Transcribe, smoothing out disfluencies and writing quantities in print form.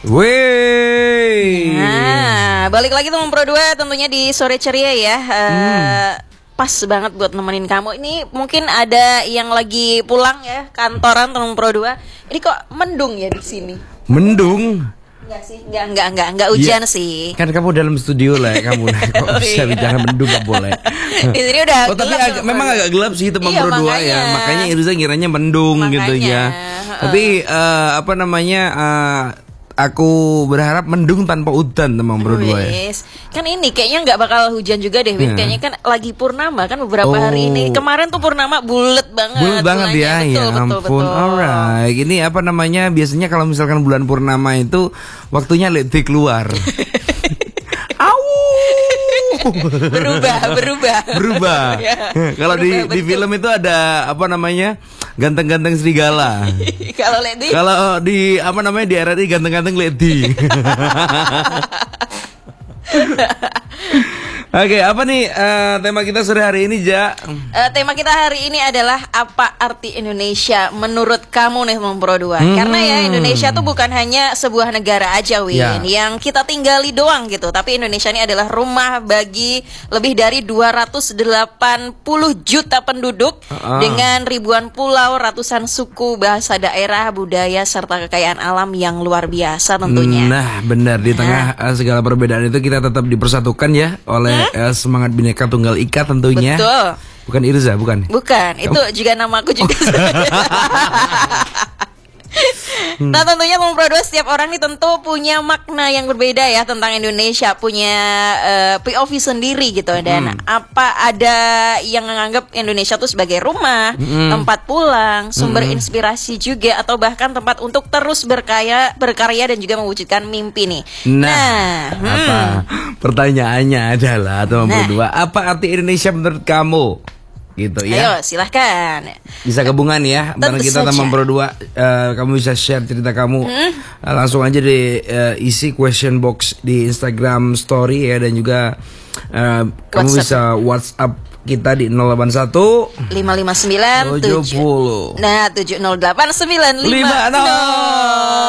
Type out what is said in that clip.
Wey. Nah, balik lagi teman Pro 2 tentunya di sore ceria ya. Pas banget buat nemenin kamu. Ini mungkin ada yang lagi pulang ya kantoran teman Pro 2. Ini kok mendung ya di sini? Mendung? Enggak sih, enggak hujan sih. Kan kamu dalam studio lah, kamu kok bisa bicara mendung gak boleh. Di sini udah tapi gelap memang agak gelap sih teman Iya, Pro 2 ya. Makanya Irza ngiranya mendung gitu ya. Tapi apa namanya? Aku berharap mendung tanpa udan teman Pro 2 ya. Kan ini kayaknya nggak bakal hujan juga deh, Win. Kayaknya kan lagi purnama kan beberapa hari ini. Kemarin tuh purnama bulet banget. Bulet banget ya, betul. Alright. Ini apa namanya? Biasanya kalau misalkan bulan purnama itu waktunya leti keluar. Berubah. Kalau di film itu ada apa namanya? Ganteng-ganteng serigala. Kalau di apa namanya di RRI ganteng-ganteng lady. Oke, apa nih tema kita sore hari ini, Ja? Tema kita hari ini adalah apa arti Indonesia menurut kamu nih, Teman Pro 2? Karena ya Indonesia tuh bukan hanya sebuah negara aja, Win, yang kita tinggali doang gitu. Tapi Indonesia ini adalah rumah bagi lebih dari 280 juta penduduk dengan ribuan pulau, ratusan suku, bahasa daerah, budaya serta kekayaan alam yang luar biasa tentunya. Nah, benar, di tengah segala perbedaan itu kita tetap dipersatukan ya oleh semangat Bhinneka Tunggal Ika tentunya. Betul. Bukan Irza, bukan? Bukan, itu juga namaku juga. Nah tentunya Teman Pro 2 setiap orang nih tentu punya makna yang berbeda ya tentang Indonesia, punya POV sendiri gitu. Dan apa ada yang menganggap Indonesia tuh sebagai rumah, tempat pulang, sumber inspirasi juga, atau bahkan tempat untuk terus berkarya dan juga mewujudkan mimpi nih. Apa pertanyaannya adalah Teman Pro 2, apa arti Indonesia menurut kamu? Gitu ya. Ayo silahkan. Bisa gabungan ya bareng kita Teman Pro 2. Kamu bisa share cerita kamu langsung aja di isi question box di Instagram story ya. Dan juga kamu bisa WhatsApp kita di 081 559 70 Nah 708 950.